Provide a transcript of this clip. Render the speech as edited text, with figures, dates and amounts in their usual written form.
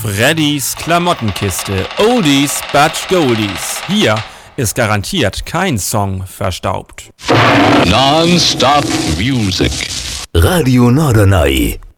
Freddys Klamottenkiste. Oldies but Goldies. Hier ist garantiert kein Song verstaubt. Non-stop music. Radio Norderney.